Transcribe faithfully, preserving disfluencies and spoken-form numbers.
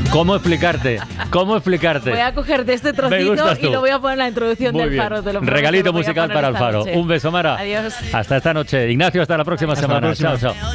¿Cómo explicarte? ¿Cómo explicarte? Voy a cogerte este trocito y lo voy a poner en la introducción Muy del bien. Faro. Te lo Regalito musical para el Faro. Noche. Un beso, Mara. Adiós. Hasta esta noche. Ignacio, hasta la próxima Hasta semana. la próxima. Chao, chao.